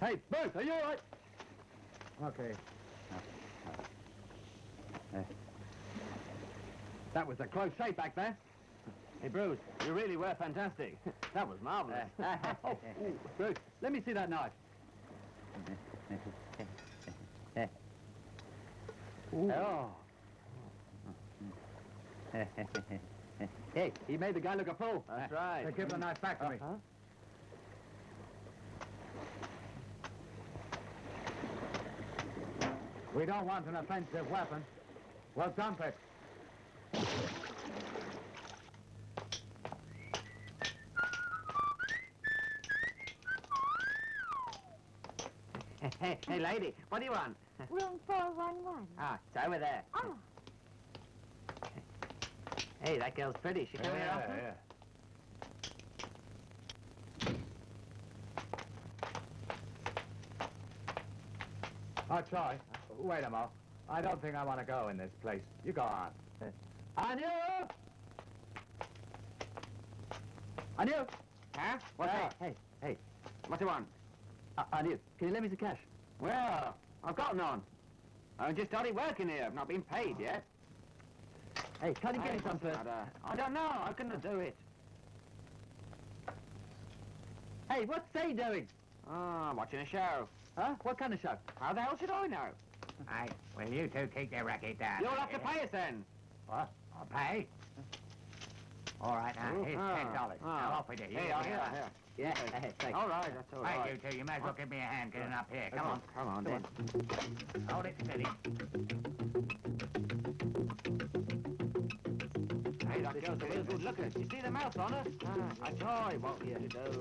Hey, Bruce, are you all right? Okay. That was a close shave back there. Hey, Bruce, you really were fantastic. That was marvelous. Bruce, let me see that knife. Oh. Hey, he made the guy look a fool. That's right. Hey, give the knife back to me. Huh? We don't want an offensive weapon. We'll dump it. Hey, lady, what do you want? Room 411. Ah, it's over there. Oh, Hey, that girl's pretty. She come here often? Yeah. I'll try. Wait a moment. I don't think I want to go in this place. You go on. Anu! Anu! Huh? What's that? Hey. What do you want? Anu, can you lend me some cash? Well, I've got none. I just started working here. I've not been paid yet. Hey, can't you get me some what's first? the matter? I don't know. I couldn't do it. Hey, what's Say doing? Oh, I'm watching a show. Huh? What kind of show? How the hell should I know? Hey, will you two keep your racket down? You'll have to pay us then. What? I'll pay? All right, now, here's $10. Now, off with you. Hey, here. Yeah, hey, thanks. All right, that's all Hey, right. you two, you might as well give me a hand getting up here. Come on. Come on, then. Hold it steady. Hey, that girl's a real good looker. You see the mouth on her? I told you what we had to do.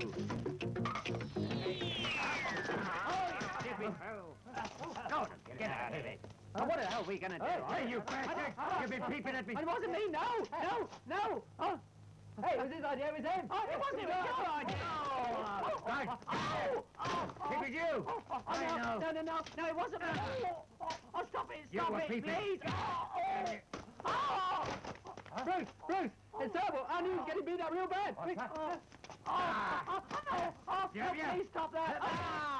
Get out of it. What the hell are we going to do? Hey, you bastard! You've been peeping at me. It wasn't me, no! Oh. Hey, it was his idea, it was him! Oh, it wasn't your idea! It was you! I know. No, it wasn't me! Oh, stop it, You stop were it, peeping. please! Bruce, it's terrible! Anu's getting beat up real bad! What's that? Please stop that!